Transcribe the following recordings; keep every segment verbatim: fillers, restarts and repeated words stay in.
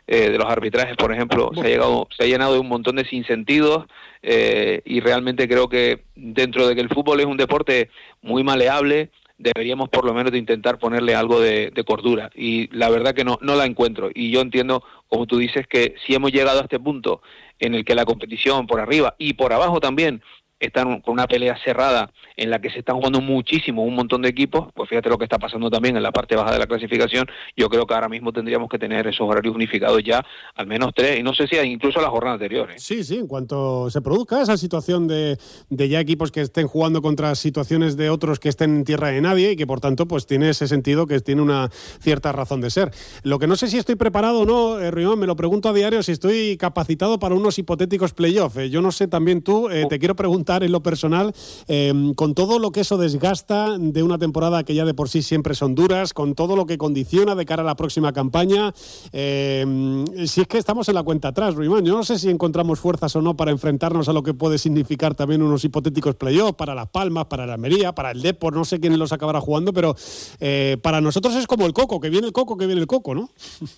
eh, de los arbitrajes, por ejemplo, se ha, llegado, se ha llenado de un montón de sinsentidos, eh, y realmente creo que dentro de que el fútbol es un deporte muy maleable, deberíamos por lo menos de intentar ponerle algo de, de cordura, y la verdad que no, no la encuentro, y yo entiendo, como tú dices, que si hemos llegado a este punto en el que la competición por arriba y por abajo también están con una pelea cerrada en la que se están jugando muchísimo un montón de equipos, pues fíjate lo que está pasando también en la parte baja de la clasificación. Yo creo que ahora mismo tendríamos que tener esos horarios unificados ya, al menos tres, y no sé si incluso la jornada anterior, ¿eh? Sí, sí, en cuanto se produzca esa situación de, de ya equipos que estén jugando contra situaciones de otros que estén en tierra de nadie, y que por tanto pues tiene ese sentido que tiene una cierta razón de ser. Lo que no sé si estoy preparado o no, eh, Ruimán, me lo pregunto a diario, si estoy capacitado para unos hipotéticos playoffs. Eh, yo no sé, también tú, eh, te quiero preguntar en lo personal, eh, con todo lo que eso desgasta de una temporada que ya de por sí siempre son duras, con todo lo que condiciona de cara a la próxima campaña, eh, si es que estamos en la cuenta atrás, Ruimán, yo no sé si encontramos fuerzas o no para enfrentarnos a lo que puede significar también unos hipotéticos playoffs para Las Palmas, para la Almería, para el Depor, no sé quién los acabará jugando, pero eh, para nosotros es como el coco, que viene el coco, que viene el coco, ¿no?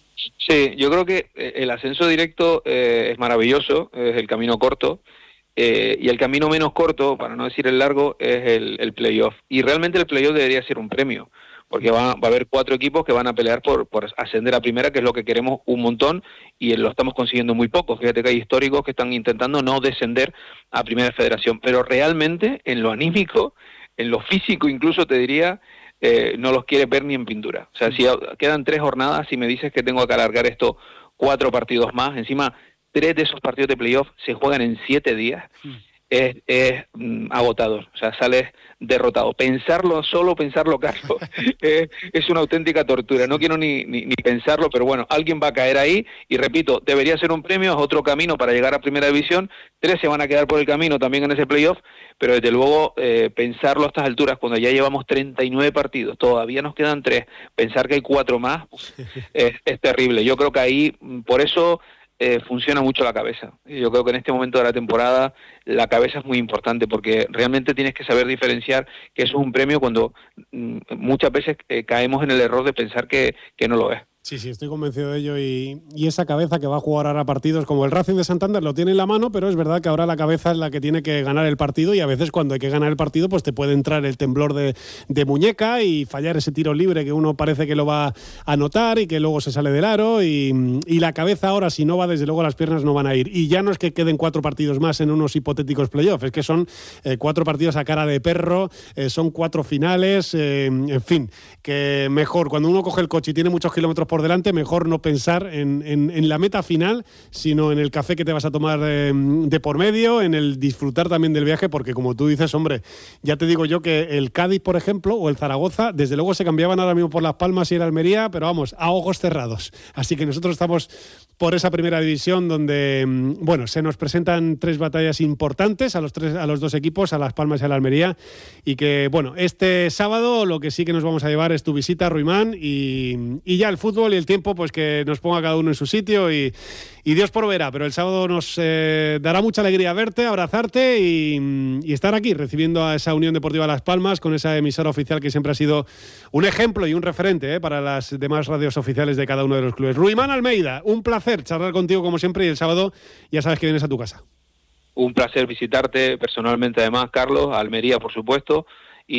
Sí, yo creo que el ascenso directo eh, es maravilloso, es el camino corto. Eh, y el camino menos corto, para no decir el largo, es el, el playoff. Y realmente el playoff debería ser un premio, porque va, va a haber cuatro equipos que van a pelear por, por ascender a primera, que es lo que queremos un montón, y lo estamos consiguiendo muy poco. Fíjate que hay históricos que están intentando no descender a primera federación, pero realmente en lo anímico, en lo físico incluso te diría, eh, no los quieres ver ni en pintura. O sea, si quedan tres jornadas y me dices que tengo que alargar esto cuatro partidos más, encima tres de esos partidos de playoff se juegan en siete días, sí. es, es mm, agotador, o sea, sales derrotado. Pensarlo, solo pensarlo, Carlos, es, es una auténtica tortura. No quiero ni, ni, ni pensarlo, pero bueno, alguien va a caer ahí, y repito, debería ser un premio, es otro camino para llegar a primera división, tres se van a quedar por el camino también en ese playoff, pero desde luego eh, pensarlo a estas alturas, cuando ya llevamos treinta y nueve partidos, todavía nos quedan tres, pensar que hay cuatro más, pues, es, es terrible. Yo creo que ahí, por eso Eh, funciona mucho la cabeza. Yo creo que en este momento de la temporada la cabeza es muy importante, porque realmente tienes que saber diferenciar que eso es un premio cuando mm, muchas veces eh, caemos en el error de pensar que, que no lo es. Sí, sí, estoy convencido de ello, y, y esa cabeza que va a jugar ahora partidos como el Racing de Santander lo tiene en la mano, pero es verdad que ahora la cabeza es la que tiene que ganar el partido, y a veces cuando hay que ganar el partido pues te puede entrar el temblor de, de muñeca y fallar ese tiro libre que uno parece que lo va a anotar y que luego se sale del aro, y, y la cabeza ahora, si no va, desde luego las piernas no van a ir. Y ya no es que queden cuatro partidos más en unos hipotéticos playoffs, es que son eh, cuatro partidos a cara de perro, eh, son cuatro finales, eh, en fin, que mejor cuando uno coge el coche y tiene muchos kilómetros por por delante, mejor no pensar en, en, en la meta final, sino en el café que te vas a tomar eh, de por medio, en el disfrutar también del viaje, porque como tú dices, hombre, ya te digo yo que el Cádiz, por ejemplo, o el Zaragoza, desde luego se cambiaban ahora mismo por Las Palmas y el Almería, pero vamos, a ojos cerrados. Así que nosotros estamos por esa primera división donde, bueno, se nos presentan tres batallas importantes a los tres, a los dos equipos, a Las Palmas y a la Almería, y que, bueno, este sábado lo que sí que nos vamos a llevar es tu visita, Ruimán, y, y ya el fútbol y el tiempo, pues que nos ponga cada uno en su sitio, y, y Dios proveerá, pero el sábado nos eh, dará mucha alegría verte, abrazarte y, y estar aquí recibiendo a esa Unión Deportiva Las Palmas, con esa emisora oficial que siempre ha sido un ejemplo y un referente eh, para las demás radios oficiales de cada uno de los clubes. Ruimán Almeida, un placer charlar contigo como siempre, y el sábado ya sabes que vienes a tu casa. Un placer visitarte personalmente, además, Carlos, a Almería, por supuesto.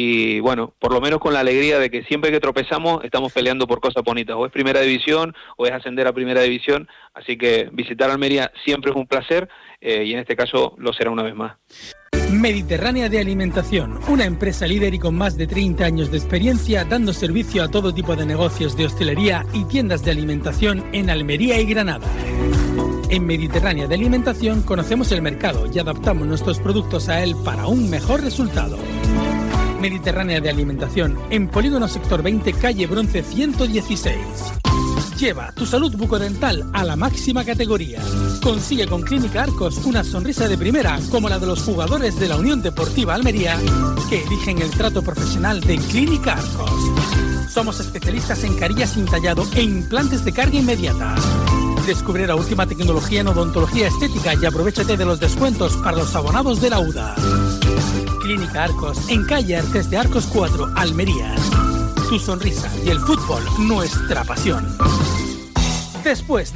Y bueno, por lo menos con la alegría de que siempre que tropezamos estamos peleando por cosas bonitas, o es primera división o es ascender a primera división, así que visitar Almería siempre es un placer, eh, y en este caso lo será una vez más. Mediterránea de Alimentación, una empresa líder y con más de treinta años de experiencia dando servicio a todo tipo de negocios de hostelería y tiendas de alimentación en Almería y Granada. En Mediterránea de Alimentación conocemos el mercado y adaptamos nuestros productos a él para un mejor resultado. Mediterránea de Alimentación, en Polígono Sector veinte, calle Bronce ciento dieciséis. Lleva tu salud bucodental a la máxima categoría. Consigue con Clínica Arcos una sonrisa de primera, como la de los jugadores de la Unión Deportiva Almería, que eligen el trato profesional de Clínica Arcos. Somos especialistas en carillas sin tallado e implantes de carga inmediata. Descubre la última tecnología en odontología estética y aprovechate de los descuentos para los abonados de la U D A. Clínica Arcos, en calle Artes de Arcos cuatro, Almería. Tu sonrisa y el fútbol, nuestra pasión. Después de